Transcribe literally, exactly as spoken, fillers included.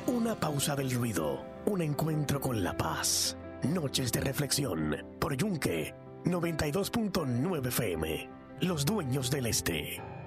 Una pausa del ruido, un encuentro con la paz. Noches de reflexión por Yunque noventa y dos punto nueve F M. Los dueños del este.